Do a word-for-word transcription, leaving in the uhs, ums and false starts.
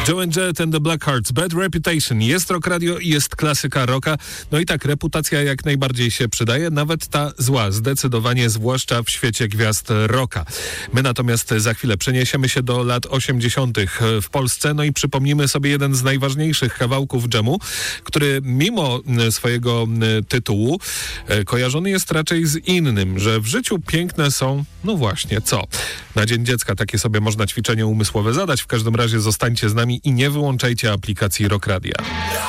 Joe and Jett and the Blackhearts, Bad Reputation. Jest Rock Radio i jest klasyka rocka. No i tak, reputacja jak najbardziej się przydaje, nawet ta zła, zdecydowanie, zwłaszcza w świecie gwiazd rocka. My natomiast za chwilę przeniesiemy się do lat osiemdziesiątych w Polsce, no i przypomnimy sobie jeden z najważniejszych kawałków dżemu, który mimo swojego tytułu kojarzony jest raczej z innym, że w życiu piękne są, no właśnie, co? Na Dzień Dziecka takie sobie można ćwiczenie umysłowe zadać. W każdym razie zostańcie z nami i nie wyłączajcie aplikacji Rock Radia.